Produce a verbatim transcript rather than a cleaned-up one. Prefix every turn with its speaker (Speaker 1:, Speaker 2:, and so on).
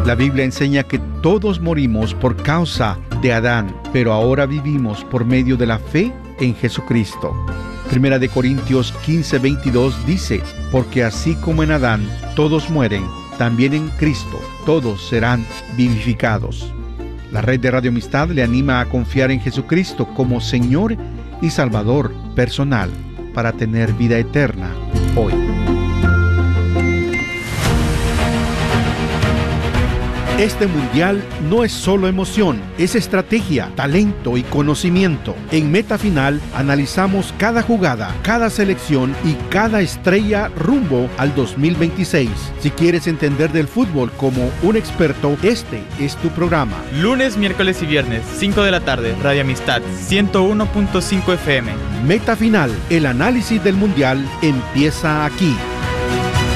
Speaker 1: La Biblia enseña que todos morimos por causa de Adán, pero ahora vivimos por medio de la fe en Jesucristo. Primera de Corintios quince veintidós dice: porque así como en Adán todos mueren, también en Cristo todos serán vivificados. La red de Radio Amistad le anima a confiar en Jesucristo como Señor y Salvador personal para tener vida eterna hoy. Este mundial no es solo emoción, es estrategia, talento y conocimiento. En Meta Final analizamos cada jugada, cada selección y cada estrella rumbo al dos mil veintiséis. Si quieres entender del fútbol como un experto, este es tu programa.
Speaker 2: Lunes, miércoles y viernes, cinco de la tarde, Radio Amistad, ciento uno punto cinco F M.
Speaker 1: Meta Final, el análisis del mundial empieza aquí.